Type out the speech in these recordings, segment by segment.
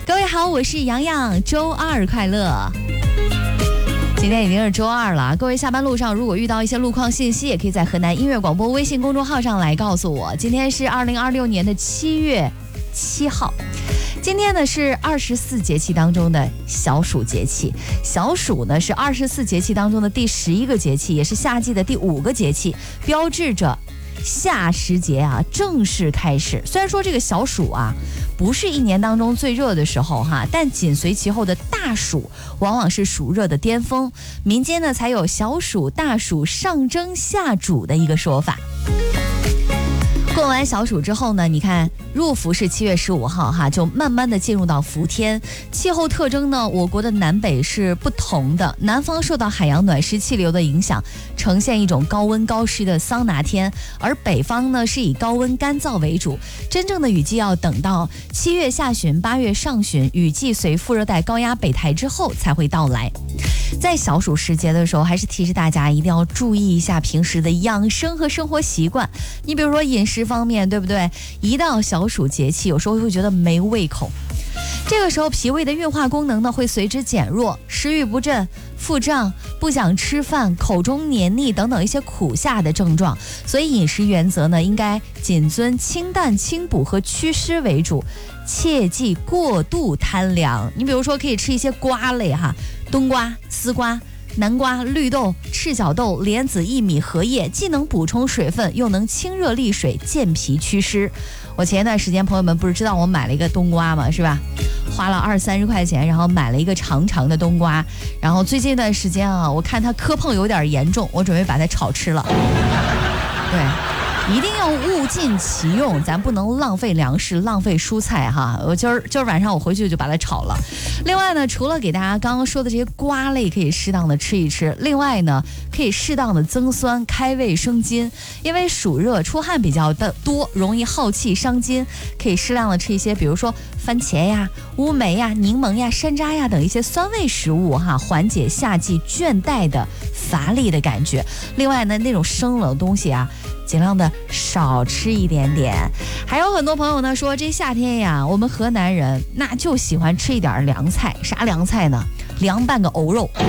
各位好，我是洋洋，周二快乐。今天已经是周二了，各位下班路上如果遇到一些路况信息，也可以在河南音乐广播微信公众号上来告诉我。今天是2026年的7月7号，今天呢是24节气当中的小暑节气。小暑呢是24节气当中的第11个节气，也是夏季的第5个节气，标志着夏时节啊正式开始。虽然说这个小暑啊不是一年当中最热的时候哈，但紧随其后的大暑往往是暑热的巅峰，民间呢才有小暑大暑上蒸下煮的一个说法。过完小暑之后呢，你看入伏是7月15号哈，就慢慢的进入到伏天。气候特征呢，我国的南北是不同的，南方受到海洋暖湿气流的影响，呈现一种高温高湿的桑拿天，而北方呢是以高温干燥为主。真正的雨季要等到7月下旬8月上旬，雨季随副热带高压北抬之后才会到来。在小暑时节的时候，还是提示大家一定要注意一下平时的养生和生活习惯。你比如说饮食方面，对不对？一到小暑节气，有时候会觉得没胃口，这个时候脾胃的运化功能呢会随之减弱，食欲不振、腹胀、不想吃饭、口中黏腻等等一些苦下的症状。所以饮食原则呢应该谨遵清淡清补和祛湿为主，切忌过度贪凉。你比如说可以吃一些瓜类哈，冬瓜、丝瓜、南瓜、绿豆、赤小豆、莲子、薏米、荷叶，既能补充水分，又能清热利水、健脾祛湿。我前一段时间朋友们不是知道我买了一个冬瓜吗？是吧？花了20-30块钱，然后买了一个长长的冬瓜。然后最近一段时间啊，我看它磕碰有点严重，我准备把它炒吃了。对，一定要物尽其用，咱不能浪费粮食、浪费蔬菜哈。我今儿晚上我回去就把它炒了。另外呢，除了给大家刚刚说的这些瓜类可以适当的吃一吃，另外呢可以适当的增酸、开胃生津。因为暑热出汗比较的多，容易耗气伤津，可以适量的吃一些比如说番茄呀、乌梅呀、柠檬呀、山楂呀等一些酸味食物哈，缓解夏季倦怠的乏力的感觉。另外呢，那种生冷的东西啊尽量的少吃一点点。还有很多朋友呢说，这夏天呀，我们河南人那就喜欢吃一点凉菜。啥凉菜呢？凉拌个藕肉。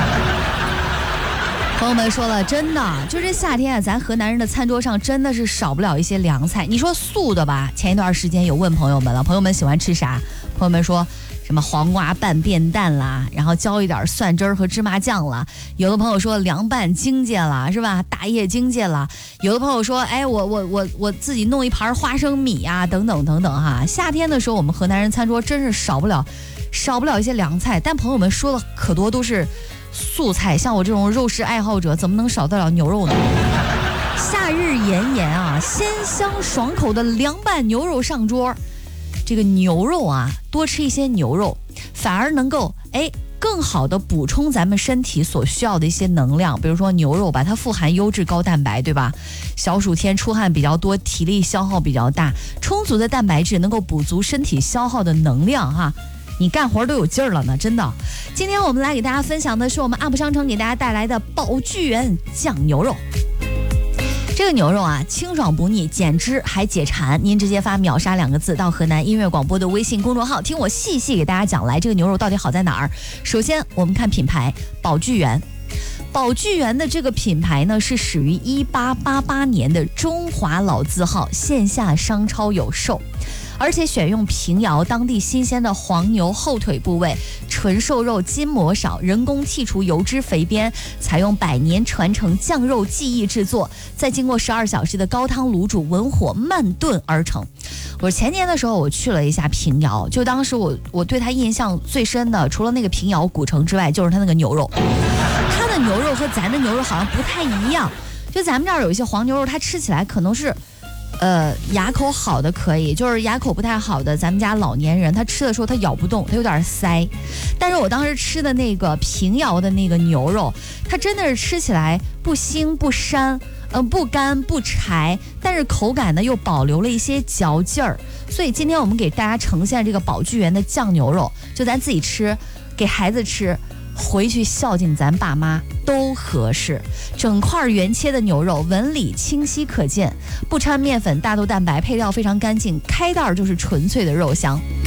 朋友们说了，真的，就这夏天啊，咱河南人的餐桌上真的是少不了一些凉菜。你说素的吧，前一段时间有问朋友们了，朋友们喜欢吃啥？朋友们说什么黄瓜拌便蛋啦，然后浇一点蒜汁儿和芝麻酱啦。有的朋友说凉拌荆芥啦，是吧？大叶荆芥啦。有的朋友说，哎，我自己弄一盘花生米呀，等等等等哈。夏天的时候，我们河南人餐桌真是少不了一些凉菜，但朋友们说的可多都是素菜。像我这种肉食爱好者，怎么能少得了牛肉呢？夏日炎炎啊，鲜香爽口的凉拌牛肉上桌。这个牛肉啊，多吃一些牛肉，反而能够更好的补充咱们身体所需要的一些能量。比如说牛肉吧，它富含优质高蛋白，对吧？小暑天出汗比较多，体力消耗比较大，充足的蛋白质能够补足身体消耗的能量哈。你干活都有劲儿了呢，真的。今天我们来给大家分享的是我们 UP 商城给大家带来的宝聚源酱牛肉。这个牛肉啊，清爽不腻，减脂还解馋。您直接发秒杀2个字到河南音乐广播的微信公众号，听我细细给大家讲来这个牛肉到底好在哪儿。首先我们看品牌宝聚源。宝聚源的这个品牌呢，是始于1888年的中华老字号，线下商超有售。而且选用平遥当地新鲜的黄牛后腿部位，纯瘦肉，筋膜少，人工剔除油脂肥边，采用100年传承酱肉技艺制作，再经过12小时的高汤卤煮，文火慢炖而成。我前年的时候我去了一下平遥，就当时我对它印象最深的，除了那个平遥古城之外，就是它那个牛肉。它的牛肉和咱的牛肉好像不太一样，就咱们这儿有一些黄牛肉，它吃起来可能是牙口好的可以，就是牙口不太好的，咱们家老年人他吃的时候他咬不动，他有点塞。但是我当时吃的那个平遥的那个牛肉，它真的是吃起来不腥不膻，不干不柴，但是口感呢又保留了一些嚼劲儿。所以今天我们给大家呈现这个宝聚源的酱牛肉，就咱自己吃，给孩子吃，回去孝敬咱爸妈都合适。整块原切的牛肉纹理清晰可见，不掺面粉大豆蛋白，配料非常干净，开袋就是纯粹的肉香。